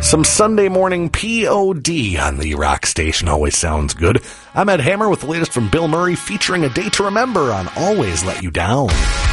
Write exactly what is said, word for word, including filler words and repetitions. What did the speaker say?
Some Sunday morning P O D on the rock station always sounds good. I'm Ed Hammer with the latest from Bill Murray featuring A Day to Remember on Always Let You Down.